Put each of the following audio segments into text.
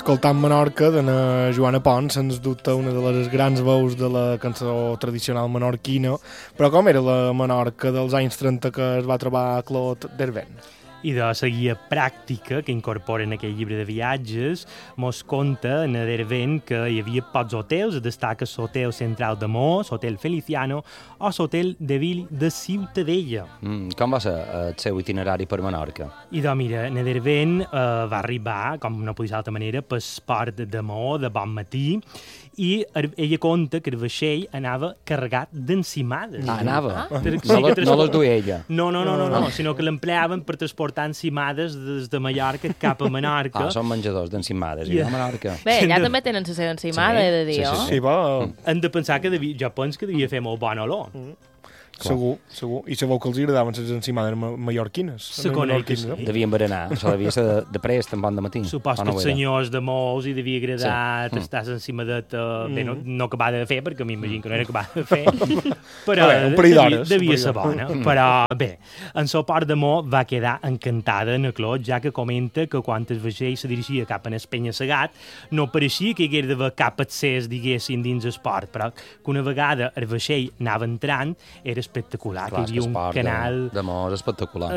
escoltant Menorca de na Joana Pons, sens dubte una de les grans veus de la cançó tradicional menorquina, però com era la Menorca dels anys 30 que es va trobar Claude Derben? I de la guia pràctica que incorporen aquell llibre de viatges mos conta en Derben que hi havia pocs hotels, destaca l'hotel central de Mo, l'hotel Feliciano o l'hotel de Ville de Ciutadella. Com va ser el seu itinerari per Menorca? I doncs mira, en Derben va arribar, com no podia ser d'altra manera, pel port de Mo de bon matí, i ella conta que el vaixell anava carregat d'encimades. Anava? Sí, No les duia ella? No, sinó que l'empleaven per transportar encimades des de Mallorca cap a Menorca. Són menjadors d'encimades, i a Menorca. Bé, allà també tenen la seva encimada, he de dir, sí, oh? Sí, va... Hem de pensar que jo penso que devia fer molt bona olor. Segur. I sabeu que els agradaven les encimades mallorquines. Se coneix que sí. Devien berenar, això devia ser de prest, en bon de matí. Supos que els senyors de Mous hi devia agradar estar encimadet, bé, no acabada de fer, perquè m'imagino que no era acabada de fer, però un parell d'hores. devia ser bona. Però bé, en el port de Mo va quedar encantada en Claude, ja que comenta que quan el vaixell se dirigia cap a Espenya Segat, no pareixia que hi hagués d'haver cap accés, diguéssim, dins el port, però que una vegada el vaixell anava entrant, era espectacular, Clar, que hi havia un canal... De Mo és espectacular.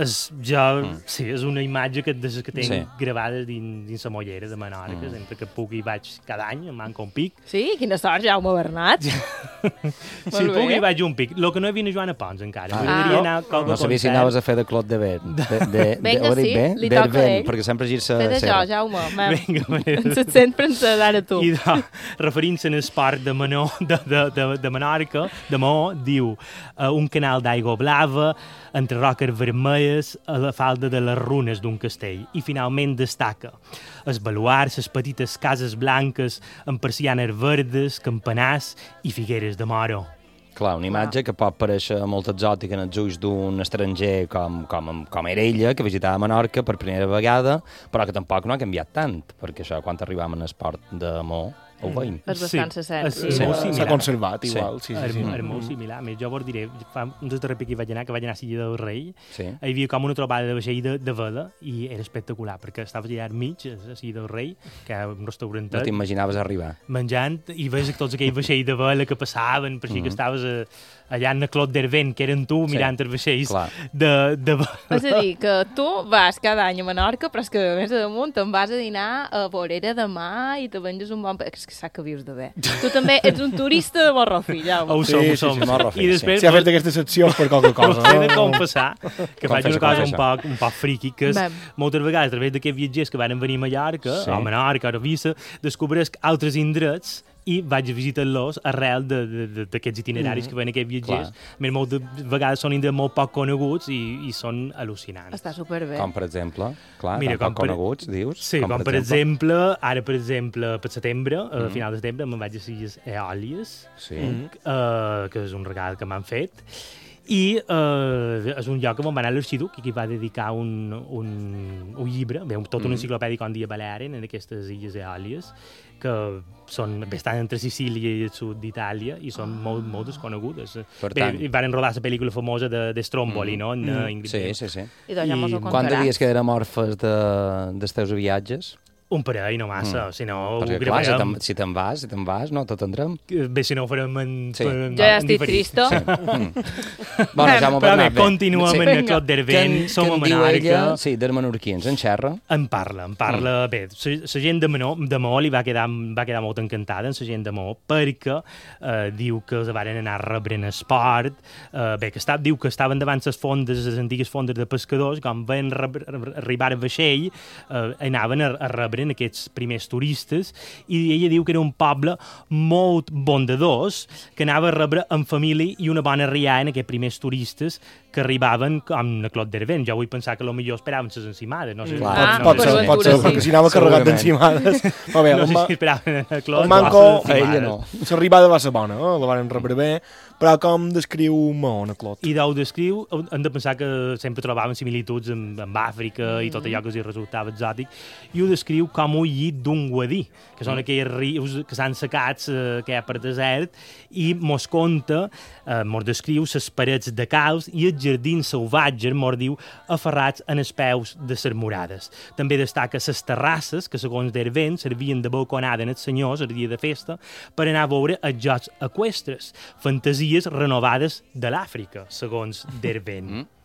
Sí, és una imatge que tenc gravada dins la mollera de Menorca, sempre que puc hi vaig cada any, em manca un pic. Sí, quina sort, Jaume Bernat. Si puc hi vaig un pic. El que no he vist a Joana Pons encara. M'agradaria anar a qualque No sabia si anaves a fer de Claude Derben. Vinga, sí, li toca a ell. Perquè sempre gira-se... Fes això, Jaume. Vinga, Ens sempre ens ara tu. I referint-se al port de Menorca, de Mo, diu un canal d'aigua blava, entre roques vermelles, a la falda de les runes d'un castell. I finalment destaca els baluars, les petites cases blanques amb persianes verdes, campanars i figueres de moro. Clar, una imatge que pot parèixer molt exòtica en els ulls d'un estranger com era ella, que visitava Menorca per primera vegada, però que tampoc no ha canviat tant, perquè això, quan arribàvem al port de Mo, ho veiem. És bastant cert. S'ha conservat, igual. Sí. És molt similar. A més, jo vos diré, fa un darrer que vaig anar a Silla del Rei, hi havia com una trobada de vaixell de vela i era espectacular, perquè estaves allà al mig, a Silla del Rei, que era un restaurantet. No t'imaginaves arribar. Menjant, i veus tots aquells vaixells de vela que passaven, per així que estaves allà en Claude Derben, que eren tu mirant els vaixells de vela. És a dir, que tu vas cada any a Menorca, però és que més amunt te'n vas a dinar a Vorera de Mar i te venges un bon... És que sap que vius de bé. Tu també ets un turista de Morrofí, Jaume. Ho som. I després... S'ha fet aquesta secció per qualque cosa. He de confessar que faig una cosa un poc friki, que és moltes vegades a través d'aquests viatgers que van venir a Mallorca, o a Menorca, o a Eivissa, descobreix altres indrets i vaig a visitar-los arrel d'aquests itineraris que ven aquests viatgers. Més moltes vegades són indrets molt poc coneguts i són al·lucinants. Està superbé. Com per exemple? Clar, mira, poc coneguts, dius? Sí, com per exemple, ara per exemple, per setembre, a final de setembre, me'n vaig a Illes Eòlies, que és un regal que m'han fet, i és un lloc on va anar l'Arxiduc i que va dedicar un llibre, tota una enciclopèdia com dia Balearen en aquestes Illes Eòlies, que són bastant entre Sicília i el sud d'Itàlia i són molt desconegudes. I van rodar la pel·lícula famosa de Stromboli, no? Sí. I doncs ja mos ho contaràs. Quant de dies queden amorfes dels teus viatges? Un parell, no massa, si no ho gravarem. Clar, si te'n vas, no t'atendrem. Bé, si no ho farem en... Jo ja estic tristo. Bueno, Jaume Bernat, bé, continuem en Claude Derben, som a Menorca. Sí, dels menorquins, en xerra? En parla. Bé, la gent de Mo li va quedar molt encantada, en la gent de Mo, perquè diu que els van anar a rebre en esport, bé, diu que estaven davant les antigues fondes de pescadors, quan van arribar al vaixell, anaven a rebre en aquests primers turistes, i ella diu que era un poble molt bondadós, que anava a rebre en família i una bona rialla en aquests primers turistes que arribaven com a Claude Derben. Jo vull pensar que potser esperaven les encimades. No sé. Pot ser, perquè si anava carregat d'encimades. No sé si esperaven a Claude. El manco, l'arribada va ser bona, la van rebre bé, Però com descriu Mahon a Clot? I d'au descriu, hem de pensar que sempre trobaven similituds amb Àfrica i tot allò que els resultava exòtic, i ho descriu com un llit d'un guadí, que són aquells rius que s'han secats, que hi ha per desert, i mos conta, mos descriu les parets de calç i els jardins salvatges, mos diu, aferrats en els peus de les murades. També destaca les terrasses, que segons Dervent servien de balconada en els senyors el dia de festa per anar a veure els jocs eqüestres, fantasies renovades de l'Àfrica, segons Dervent.